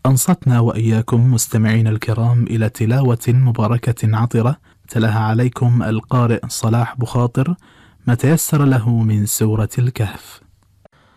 أنصتنا وإياكم مستمعين الكرام إلى تلاوة مباركة عطرة تلاها عليكم القارئ صلاح بخاطر ما تيسر له من سورة الكهف.